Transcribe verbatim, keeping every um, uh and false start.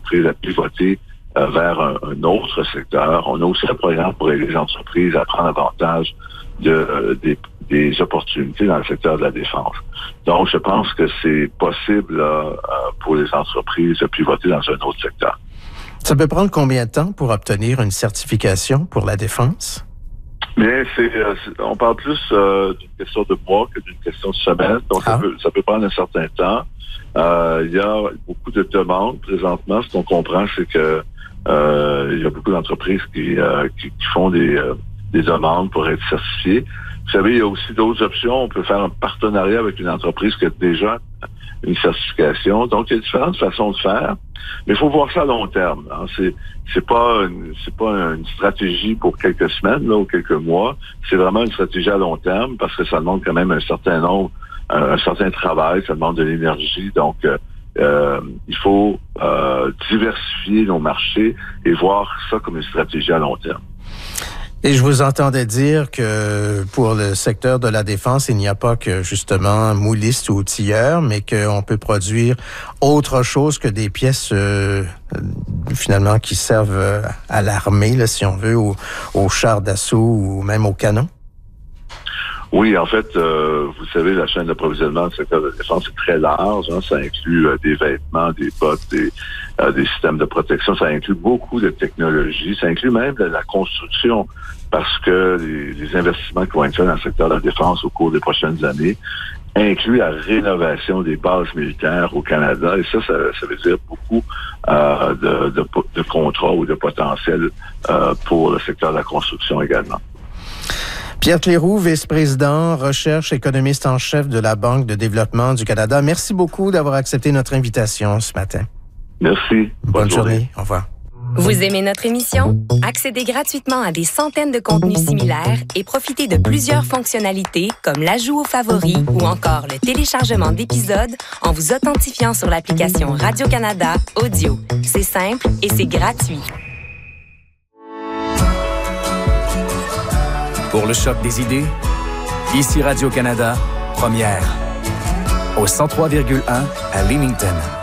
entreprises à pivoter euh, vers un, un autre secteur. On a aussi un programme pour aider les entreprises à prendre avantage de, euh, des, des opportunités dans le secteur de la défense. Donc, je pense que c'est possible là, pour les entreprises de pivoter dans un autre secteur. Ça peut prendre combien de temps pour obtenir une certification pour la défense? Mais c'est, euh, c'est on parle plus euh, d'une question de mois que d'une question de semaine. Donc, ah. ça, peut, ça peut prendre un certain temps. Euh, il y a beaucoup de demandes présentement. Ce qu'on comprend, c'est que euh, il y a beaucoup d'entreprises qui, euh, qui, qui font des, euh, des demandes pour être certifiées. Vous savez, il y a aussi d'autres options. On peut faire un partenariat avec une entreprise qui a déjà une certification. Donc, il y a différentes façons de faire. Mais il faut voir ça à long terme. Hein. C'est, c'est pas une, c'est pas une stratégie pour quelques semaines, là, ou quelques mois. C'est vraiment une stratégie à long terme parce que ça demande quand même un certain nombre, un, un certain travail, ça demande de l'énergie. Donc, euh, euh, il faut euh, diversifier nos marchés et voir ça comme une stratégie à long terme. Et je vous entendais dire que pour le secteur de la défense, il n'y a pas que justement moulistes ou outilleurs, mais qu'on peut produire autre chose que des pièces euh, finalement qui servent à l'armée, là, si on veut, aux, aux chars d'assaut ou même aux canons. Oui, en fait, euh, vous savez, la chaîne d'approvisionnement du secteur de la défense est très large. Hein. Ça inclut euh, des vêtements, des bottes, des, euh, des systèmes de protection. Ça inclut beaucoup de technologies. Ça inclut même de la construction parce que les, les investissements qui vont être faits dans le secteur de la défense au cours des prochaines années incluent la rénovation des bases militaires au Canada. Et ça, ça, ça veut dire beaucoup euh, de, de, de contrats ou de potentiel euh, pour le secteur de la construction également. Pierre Cléroux, vice-président, recherche, économiste en chef de la Banque de développement du Canada. Merci beaucoup d'avoir accepté notre invitation ce matin. Merci. Bonne, Bonne journée. journée. Au revoir. Vous aimez notre émission? Accédez gratuitement à des centaines de contenus similaires et profitez de plusieurs fonctionnalités comme l'ajout aux favoris ou encore le téléchargement d'épisodes en vous authentifiant sur l'application Radio-Canada Audio. C'est simple et c'est gratuit. Pour le choc des idées, ici Radio-Canada, première, au cent trois virgule un à Leamington.